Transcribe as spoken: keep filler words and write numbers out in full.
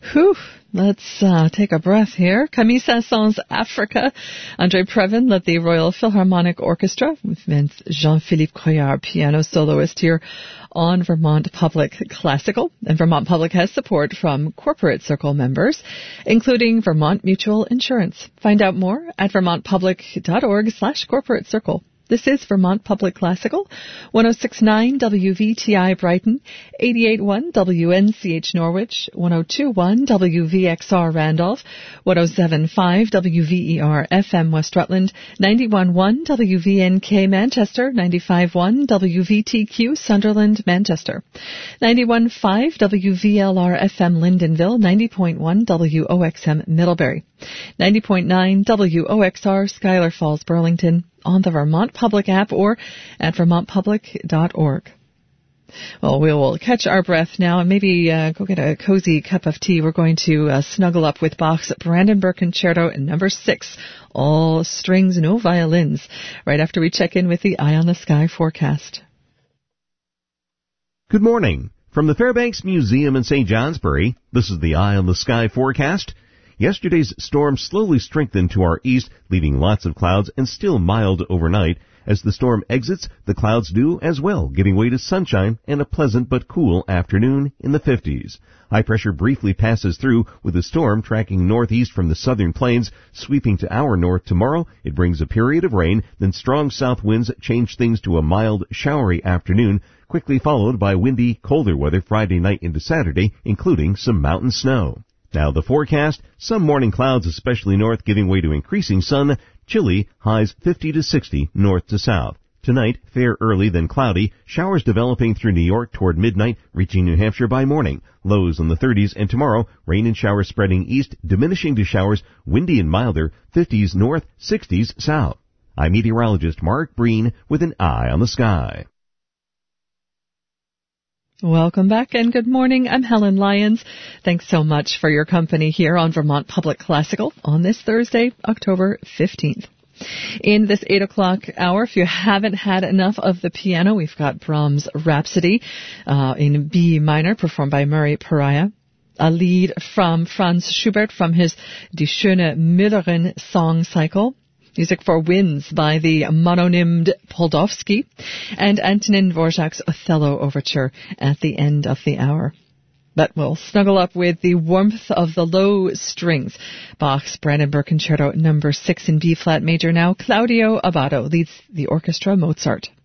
Whew. Let's uh, take a breath here. Camille Saint-Saëns' Africa. André Previn led the Royal Philharmonic Orchestra with Jean-Philippe Couillard, piano soloist here on Vermont Public Classical. And Vermont Public has support from Corporate Circle members, including Vermont Mutual Insurance. Find out more at vermontpublic.org slash corporate circle. This is Vermont Public Classical, one oh six point nine W V T I Brighton, eighty-eight point one W N C H Norwich, one oh two point one W V X R Randolph, one oh seven point five W V E R F M West Rutland, ninety-one point one W V N K Manchester, ninety-five point one W V T Q Sunderland Manchester, ninety-one point five W V L R F M Lyndonville, ninety point one W O X M Middlebury, ninety point nine W O X R Schuyler Falls Burlington, on the Vermont Public app or at vermont public dot org. Well, we will catch our breath now and maybe uh, go get a cozy cup of tea. We're going to uh, snuggle up with Bach's Brandenburg Concerto number six, all strings, no violins, right after we check in with the Eye on the Sky forecast. Good morning. From the Fairbanks Museum in Saint Johnsbury, this is the Eye on the Sky forecast. Yesterday's storm slowly strengthened to our east, leaving lots of clouds and still mild overnight. As the storm exits, the clouds do as well, giving way to sunshine and a pleasant but cool afternoon in the fifties. High pressure briefly passes through, with the storm tracking northeast from the southern plains, sweeping to our north tomorrow. It brings a period of rain, then strong south winds change things to a mild, showery afternoon, quickly followed by windy, colder weather Friday night into Saturday, including some mountain snow. Now the forecast, some morning clouds, especially north, giving way to increasing sun. Chilly, highs fifty to sixty north to south. Tonight, fair early, then cloudy. Showers developing through New York toward midnight, reaching New Hampshire by morning. Lows in the thirties, and tomorrow, rain and showers spreading east, diminishing to showers, windy and milder, fifties north, sixties south. I'm meteorologist Mark Breen with an Eye on the Sky. Welcome back and good morning. I'm Helen Lyons. Thanks so much for your company here on Vermont Public Classical on this Thursday, October fifteenth. In this eight o'clock hour, if you haven't had enough of the piano, we've got Brahms' Rhapsody uh, in B minor, performed by Murray Pariah. A lead from Franz Schubert from his Die Schöne Müllerin song cycle. Music for Winds by the mononymed Poldovsky, and Antonin Dvorak's Othello Overture at the end of the hour. But we'll snuggle up with the warmth of the low strings. Bach's Brandenburg Concerto number six in B-flat major now. Claudio Abbado leads the orchestra, Mozart.